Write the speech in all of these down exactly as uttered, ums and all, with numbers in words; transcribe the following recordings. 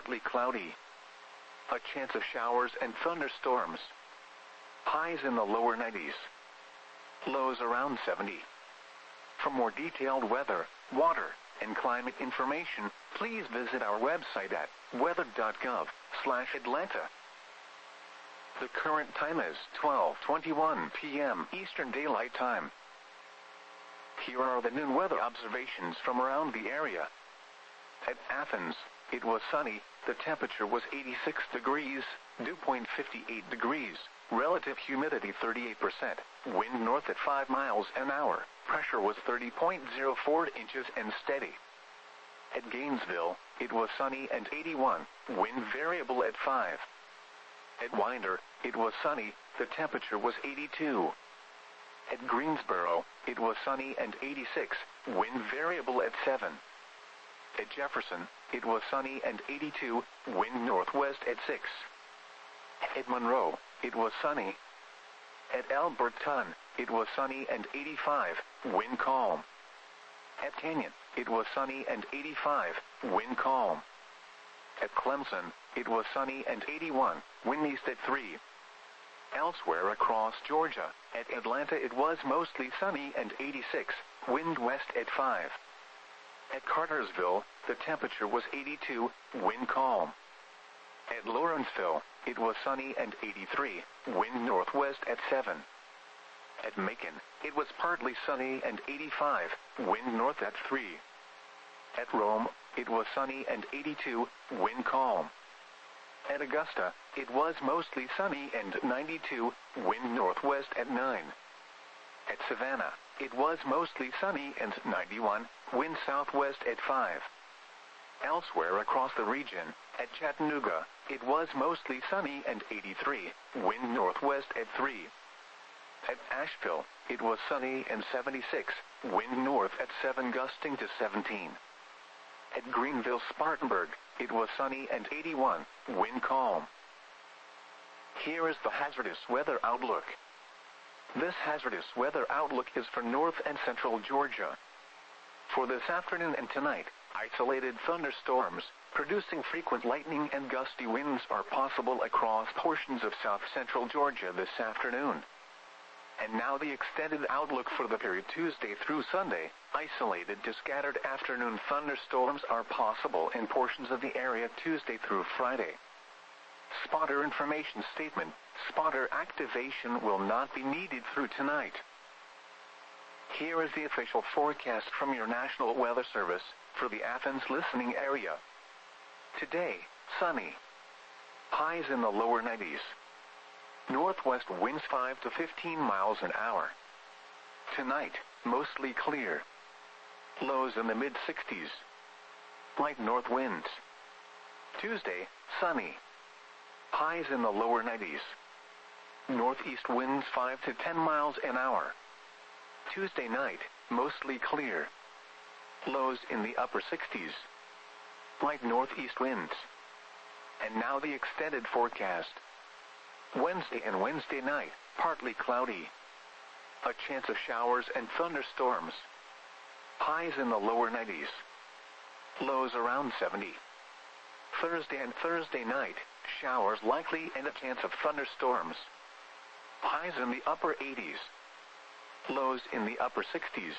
partly cloudy. A chance of showers and thunderstorms. Highs in the lower nineties. Lows around seventy. For more detailed weather, water, and climate information, please visit our website at weather dot gov slash Atlanta. The current time is twelve twenty-one p m Eastern Daylight Time. Here are the noon weather observations from around the area. At Athens, it was sunny, the temperature was eighty-six degrees, dew point fifty-eight degrees, relative humidity thirty-eight percent, wind north at five miles an hour, pressure was thirty point zero four inches and steady. At Gainesville, it was sunny and eighty-one, wind variable at five. At Winder, it was sunny, the temperature was eighty-two. At Greensboro, it was sunny and eighty-six, wind variable at seven. At Jefferson, it was sunny and eighty-two, wind northwest at six. At Monroe, it was sunny. At Alberton, it was sunny and eighty-five, wind calm. At Canyon, it was sunny and eighty-five, wind calm. At Clemson, it was sunny and eighty-one, wind east at three. Elsewhere across Georgia, at Atlanta it was mostly sunny and eighty-six, wind west at five. At Cartersville, the temperature was eighty-two, wind calm. At Lawrenceville, it was sunny and eighty-three, wind northwest at seven. At Macon, it was partly sunny and eighty-five, wind north at three. At Rome, it was sunny and eighty-two, wind calm. At Augusta, it was mostly sunny and ninety-two, wind northwest at nine. At Savannah, it was mostly sunny and ninety-one, wind southwest at five. Elsewhere across the region, at Chattanooga, it was mostly sunny and eighty-three, wind northwest at three. At Asheville, it was sunny and seventy-six, wind north at seven gusting to seventeen. At Greenville-Spartanburg, it was sunny and eighty-one, wind calm. Here is the hazardous weather outlook. This hazardous weather outlook is for north and central Georgia. For this afternoon and tonight, isolated thunderstorms, producing frequent lightning and gusty winds are possible across portions of south-central Georgia this afternoon. And now the extended outlook for the period Tuesday through Sunday. Isolated to scattered afternoon thunderstorms are possible in portions of the area Tuesday through Friday. Spotter information statement: spotter activation will not be needed through tonight. Here is the official forecast from your National Weather Service for the Athens listening area. Today, sunny. Highs in the lower nineties. Northwest winds five to fifteen miles an hour. Tonight, mostly clear. Lows in the mid sixties. Light north winds. Tuesday, sunny. Highs in the lower nineties. Northeast winds five to ten miles an hour. Tuesday night, mostly clear. Lows in the upper sixties. Light northeast winds. And now the extended forecast. Wednesday and Wednesday night, partly cloudy. A chance of showers and thunderstorms. Highs in the lower nineties. Lows around seventy. Thursday and Thursday night, showers likely and a chance of thunderstorms. Highs in the upper eighties. Lows in the upper sixties.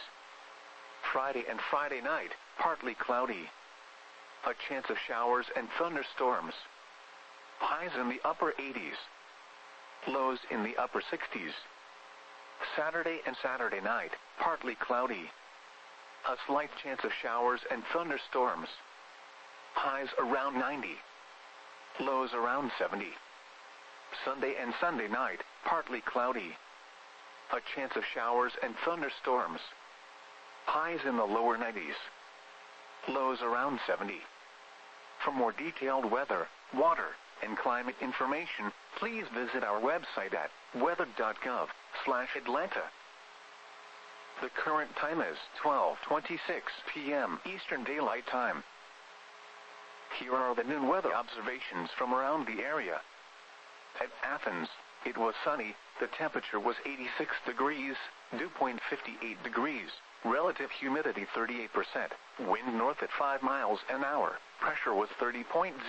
Friday and Friday night, partly cloudy. A chance of showers and thunderstorms. Highs in the upper eighties. Lows in the upper sixties. Saturday and Saturday night, partly cloudy. A slight chance of showers and thunderstorms. Highs around ninety. Lows around seventy. Sunday and Sunday night, partly cloudy. A chance of showers and thunderstorms. Highs in the lower nineties. Lows around seventy. For more detailed weather, water, and climate information, please visit our website at weather dot gov slash Atlanta. The current time is twelve twenty-six p m Eastern Daylight Time. Here are the noon weather observations from around the area. At Athens, it was sunny, the temperature was eighty-six degrees, dew point fifty-eight degrees, relative humidity thirty-eight percent, wind north at five miles an hour, pressure was thirty point zero